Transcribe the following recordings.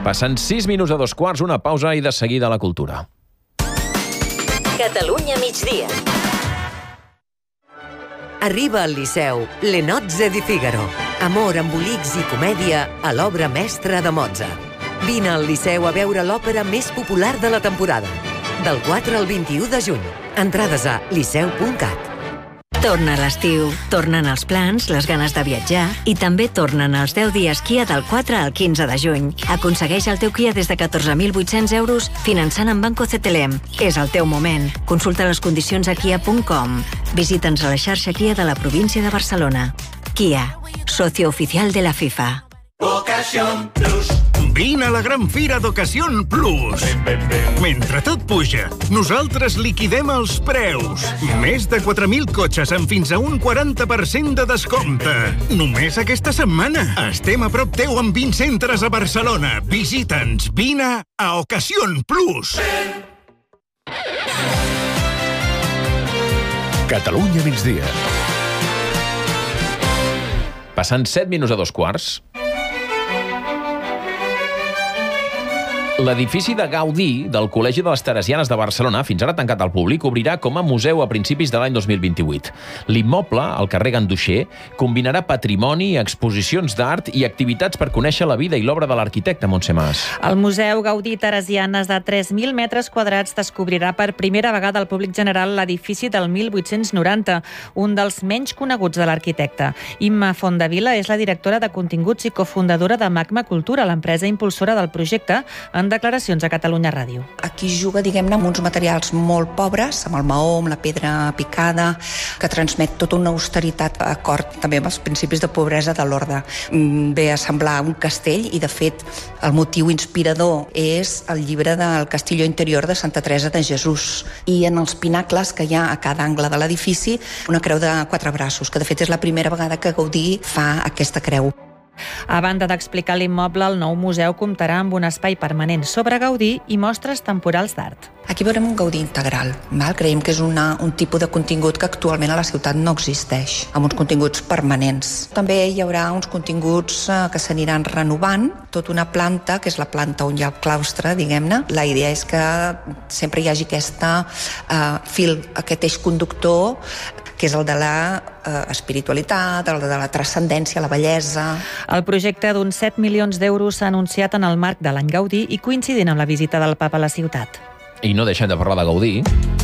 Passen 6 minuts a 2:15, una pausa i de seguida la cultura. Catalunya migdia. Arriba al Liceu Le nozze di Figaro. Amor, embolics i comèdia a l'obra mestra de Mozart. Vine al Liceu a veure l'òpera més popular de la temporada. Del 4 al 21 de juny. Entrades a liceu.cat. Torna l'estiu, tornen els plans, les ganes de viatjar i també tornen els 10 dies Kia del 4 al 15 de juny. Aconsegueix el teu Kia des de 14.800 euros finançant amb Banco CTLM. És el teu moment. Consulta les condicions a kia.com. Visita'ns a la xarxa Kia de la província de Barcelona. Kia, socio oficial de la FIFA. Ocasión Plus. Vine a la gran fira d'Ocasión Plus. Mentre tot puja, nosaltres liquidem els preus. Més de 4.000 cotxes amb fins a un 40% de descompte. Només aquesta setmana. Estem a prop teu amb 20 centres a Barcelona. Visita'ns. Vine a Ocasión Plus. Catalunya migdia. Passant 7 minuts a 2:15. L'edifici de Gaudí del Col·legi de les Teresianes de Barcelona, fins ara tancat al públic, obrirà com a museu a principis de l'any 2028. L'immoble, al carrer Ganduxer, combinarà patrimoni, exposicions d'art i activitats per conèixer la vida i l'obra de l'arquitecte Montse Mas. El Museu Gaudí Teresianes de 3.000 metres quadrats descobrirà per primera vegada al públic general l'edifici del 1890, un dels menys coneguts de l'arquitecte. Imma Fondavila és la directora de continguts i cofundadora de Magma Cultura, l'empresa impulsora del projecte, en declaracions a Catalunya Ràdio. Aquí juga, diguem-ne, amb uns materials molt pobres, amb el maó, amb la pedra picada, que transmet tota una austeritat d'acord també amb els principis de pobresa de l'orde. Ve a semblar un castell i, de fet, el motiu inspirador és el llibre del Castillo Interior de Santa Teresa de Jesús. I en els pinacles que hi ha a cada angle de l'edifici, una creu de 4 braços, que de fet és la primera vegada que Gaudí fa aquesta creu. A banda d'explicar l'immoble, el nou museu comptarà amb un espai permanent sobre Gaudí i mostres temporals d'art. Aquí veurem un Gaudí integral. Creiem que és un tipus de contingut que actualment a la ciutat no existeix, amb uns continguts permanents. També hi haurà uns continguts que s'aniran renovant, tota una planta, que és la planta on hi ha el claustre, diguem-ne. La idea és que sempre hi hagi aquest eix conductor, que és el de la espiritualitat, el de la transcendència, la bellesa. El projecte d'uns 7 milions d'euros s'ha anunciat en el marc de l'any Gaudí i coincidint amb la visita del papa a la ciutat. I no deixem de parlar de Gaudí,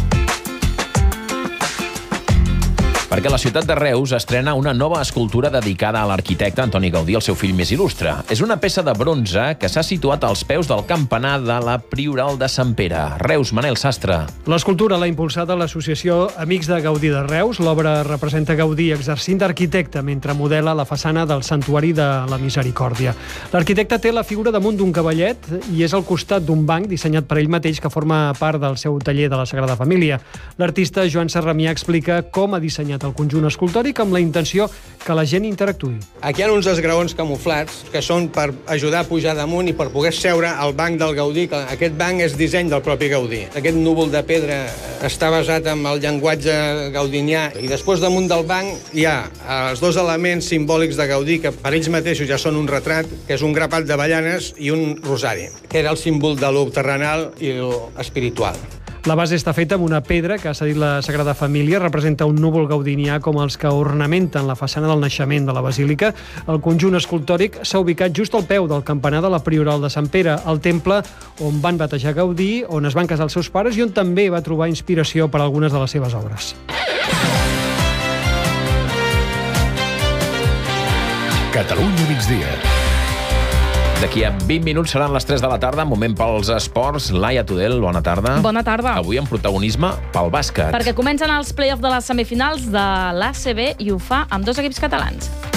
perquè la ciutat de Reus estrena una nova escultura dedicada a l'arquitecte Antoni Gaudí, el seu fill més il·lustre. És una peça de bronze que s'ha situat als peus del campanar de la Prioral de Sant Pere. Reus, Manel Sastre. L'escultura l'ha impulsada l'associació Amics de Gaudí de Reus. L'obra representa Gaudí exercint d'arquitecte mentre modela la façana del Santuari de la Misericòrdia. L'arquitecte té la figura damunt d'un cavallet i és al costat d'un banc dissenyat per ell mateix que forma part del seu taller de la Sagrada Família. L'artista Joan Serramià explica com ha dissenyat el conjunt escultòric amb la intenció que la gent interactuï. Aquí hi ha uns esgraons camuflats que són per ajudar a pujar damunt i per poder seure al banc del Gaudí, que aquest banc és disseny del propi Gaudí. Aquest núvol de pedra està basat en el llenguatge gaudinià i després damunt del banc hi ha els dos elements simbòlics de Gaudí que per ells mateixos ja són un retrat, que és un grapat d'avellanes i un rosari, que era el símbol de lo terrenal i lo espiritual. La base està feta amb una pedra que ha cedit la Sagrada Família, representa un núvol gaudinià com els que ornamenten la façana del naixement de la basílica. El conjunt escultòric s'ha ubicat just al peu del campanar de la Prioral de Sant Pere, el temple on van batejar Gaudí, on es van casar els seus pares i on també va trobar inspiració per a algunes de les seves obres. Catalunya migdia. D'aquí a 20 minuts seran les 3 de la tarda, moment pels esports. Laia Tudel, bona tarda. Bona tarda. Avui amb protagonisme pel bàsquet. Perquè comencen els play-offs de les semifinals de l'ACB i ho fa amb 2 equips catalans.